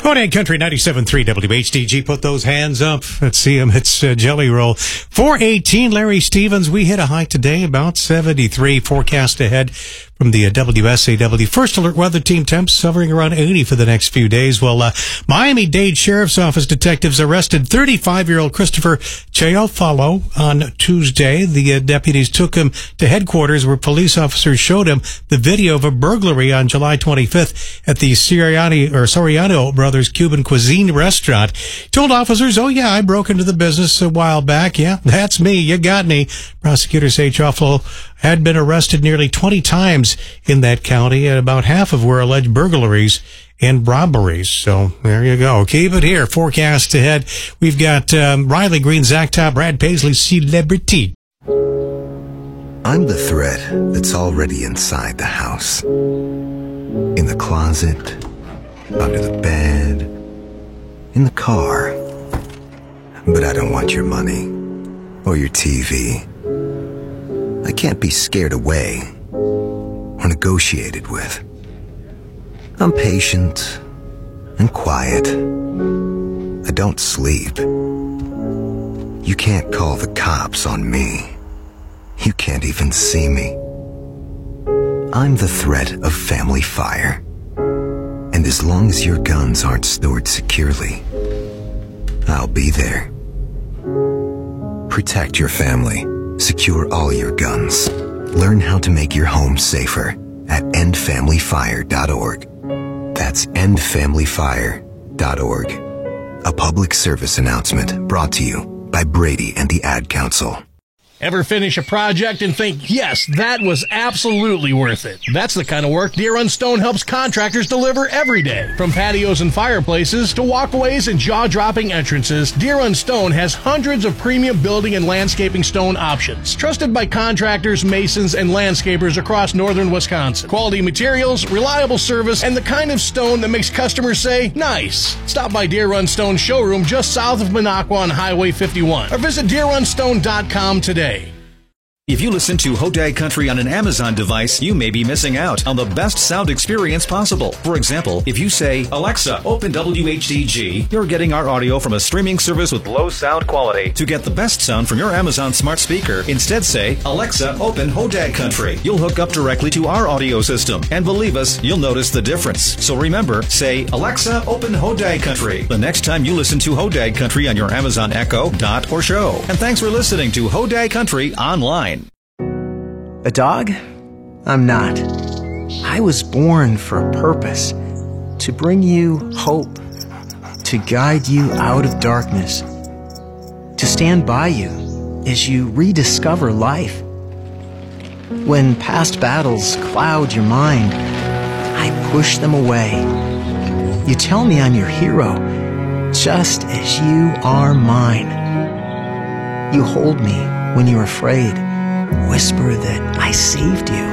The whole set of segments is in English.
Hoday Country 97.3 WHDG. Put those hands up. Let's see them. It's Jelly Roll. 418, Larry Stevens. We hit a high today, about 73. Forecast ahead from the WSAW First Alert Weather Team. Temps hovering around 80 for the next few days. Well, Miami-Dade Sheriff's Office detectives arrested 35-year-old Christopher Chiafalo on Tuesday. The deputies took him to headquarters where police officers showed him the video of a burglary on July 25th at the Soriano Brothers Cuban Cuisine restaurant. He told officers, "Oh yeah, I broke into the business a while back. Yeah, that's me. You got me." Prosecutors say Chiafalo had been arrested nearly 20 times in that county, and about half of were alleged burglaries and robberies. So there you go. Keep it here. Forecast ahead. We've got Riley Green, Zach Top, Brad Paisley, Celebrity. I'm the thread that's already inside the house. In the closet, under the bed, in the car. But I don't want your money or your TV. I can't be scared away or negotiated with. I'm patient and quiet. I don't sleep. You can't call the cops on me. You can't even see me. I'm the threat of family fire. And as long as your guns aren't stored securely, I'll be there. Protect your family. Secure all your guns. Learn how to make your home safer at endfamilyfire.org. That's endfamilyfire.org. A public service announcement brought to you by Brady and the Ad Council. Ever finish a project and think, yes, that was absolutely worth it? That's the kind of work Deer Run Stone helps contractors deliver every day. From patios and fireplaces to walkways and jaw-dropping entrances, Deer Run Stone has hundreds of premium building and landscaping stone options. Trusted by contractors, masons, and landscapers across northern Wisconsin. Quality materials, reliable service, and the kind of stone that makes customers say, nice. Stop by Deer Run Stone showroom just south of Minocqua on Highway 51 or visit DeerRunStone.com today. If you listen to Hodag Country on an Amazon device, you may be missing out on the best sound experience possible. For example, if you say, Alexa, open WHDG, you're getting our audio from a streaming service with low sound quality. To get the best sound from your Amazon smart speaker, instead say, Alexa, open Hodag Country. You'll hook up directly to our audio system, and believe us, you'll notice the difference. So remember, say, Alexa, open Hodag Country the next time you listen to Hodag Country on your Amazon Echo, Dot, or Show. And thanks for listening to Hodag Country Online. A dog? I'm not. I was born for a purpose. To bring you hope. To guide you out of darkness. To stand by you as you rediscover life. When past battles cloud your mind, I push them away. You tell me I'm your hero, just as you are mine. You hold me when you're afraid. Whisper that I saved you.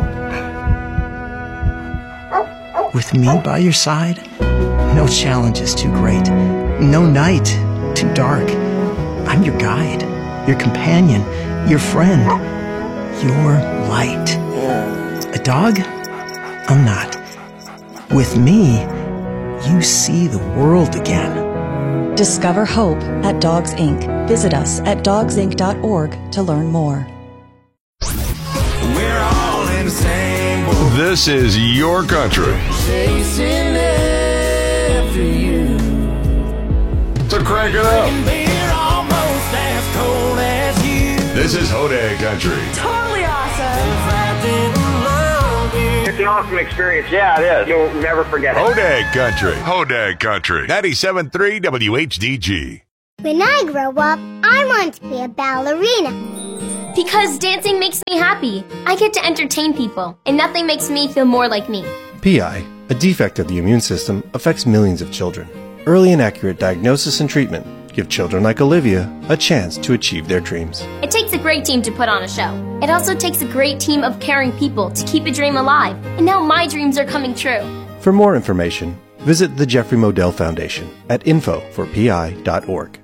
With me by your side, no challenge is too great, no night too dark. I'm your guide, your companion, your friend, your light. A dog? I'm not. With me, you see the world again. Discover hope at Dogs Inc. Visit us at dogsinc.org to learn more. We're all in the same boat. This is your country. Chasing after you. So crank it up. Beer almost as cold as you. This is Hodag Country. Totally awesome. If I didn't love you. It's an awesome experience. Yeah, it is. You'll never forget it. Hodag Country. Hodag Country. 97.3 WHDG. When I grow up, I want to be a ballerina. Because dancing makes me happy. I get to entertain people, and nothing makes me feel more like me. PI, a defect of the immune system, affects millions of children. Early and accurate diagnosis and treatment give children like Olivia a chance to achieve their dreams. It takes a great team to put on a show. It also takes a great team of caring people to keep a dream alive. And now my dreams are coming true. For more information, visit the Jeffrey Modell Foundation at info4pi.org.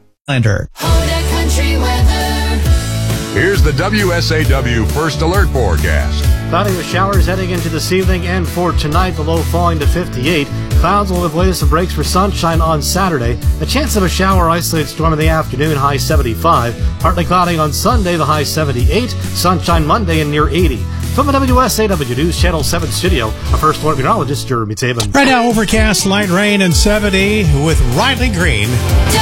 Here's the WSAW First Alert forecast. Cloudy with showers heading into this evening, and for tonight, the low falling to 58. clouds with waves of breaks for sunshine on Saturday. A chance of a shower or isolated storm in the afternoon, high 75. Partly cloudy on Sunday, the high 78. Sunshine Monday and near 80. From the WSAW News Channel 7 studio, our first alert meteorologist, Jeremy Taven. Right now, overcast, light rain, and 70 with Riley Green.